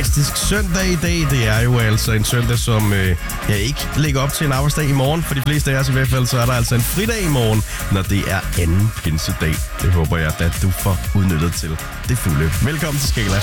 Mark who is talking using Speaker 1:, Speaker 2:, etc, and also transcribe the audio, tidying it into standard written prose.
Speaker 1: fantastisk søndag i dag. Det er jo altså en søndag, som ikke ligger op til en arbejdsdag i morgen. For de fleste af os i hvert fald, så er der altså en fridag i morgen, når det er anden pinsedag. Det håber jeg, at du får udnyttet til det fulde. Velkommen til Skala.